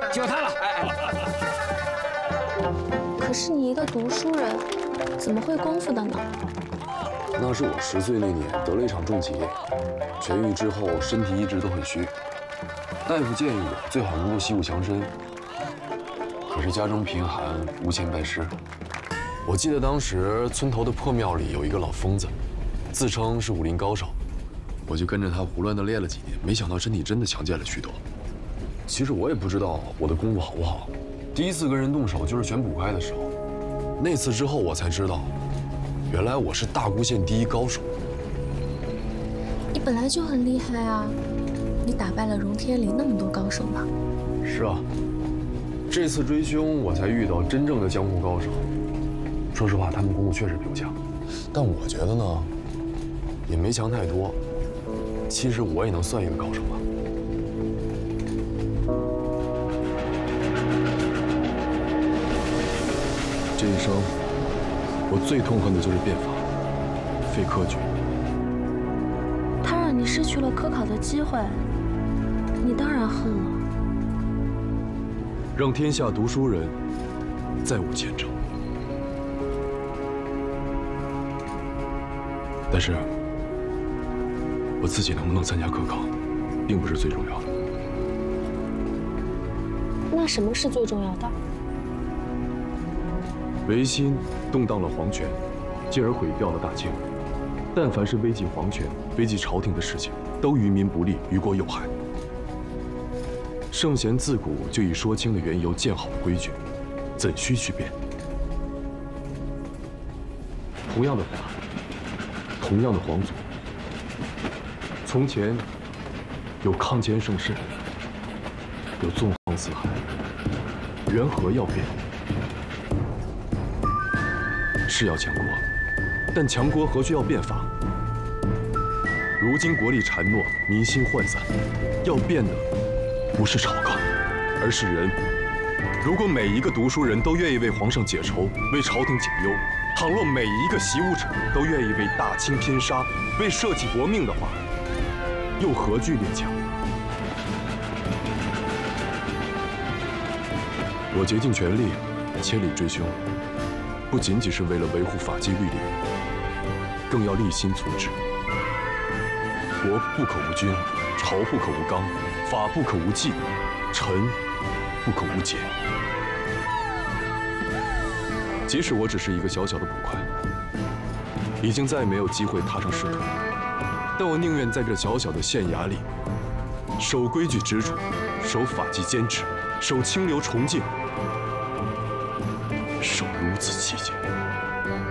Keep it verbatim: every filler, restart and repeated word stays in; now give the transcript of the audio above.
就他了。 可是你一个读书人，怎么会功夫的呢？ 那是我十岁那年得了一场重疾，痊愈之后身体一直都很虚。大夫建议我最好能够习武强身，可是家中贫寒，无钱拜师。我记得当时村头的破庙里有一个老疯子，自称是武林高手，我就跟着他胡乱的练了几年，没想到身体真的强健了许多。其实我也不知道我的功夫好不好，第一次跟人动手就是选捕快的时候，那次之后我才知道，原来我是大沽县第一高手。 你本来就很厉害啊，你打败了荣天里那么多高手呢。 是啊，这次追凶我才遇到真正的江湖高手。说实话，他们功夫确实比我强，但我觉得呢，也没强太多。其实我也能算一个高手吧。这一生，我最痛恨的就是变法，废科举。 他让你失去了科考的机会，你当然恨了。 让天下读书人再无前程。但是，我自己能不能参加科考，并不是最重要的。 那什么是最重要的？ 维新动荡了皇权，进而毁掉了大清。但凡是危及皇权、危及朝廷的事情，都于民不利，于国有害。圣贤自古就已说清了缘由，建好了规矩，怎需去变？同样的法，同样的皇族，从前有康乾盛世，有纵横四海，缘何要变？是要强国，但强国何须要变法？如今国力孱弱，民心涣散，要变的不是朝纲，而是人。如果每一个读书人都愿意为皇上解愁，为朝廷解忧，倘若每一个习武者都愿意为大清拼杀，为社稷搏命的话，又何惧列强？我竭尽全力，千里追凶，不仅仅是为了维护法纪律例，更要立心促治。国不可无君，朝不可无纲，法不可无纪，臣不可无节。即使我只是一个小小的捕快，已经再没有机会踏上仕途，但我宁愿在这小小的县衙里，守规矩执着，守法纪坚持，守清流崇敬，守如此气节。